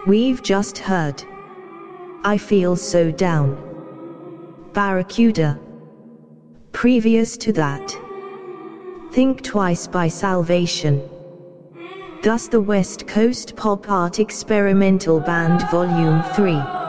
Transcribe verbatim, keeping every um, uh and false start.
We've just heard I Feel So Down, Barracuda. Previous to that, Think Twice by Salvation. Thus the West Coast Pop Art Experimental Band Volume three.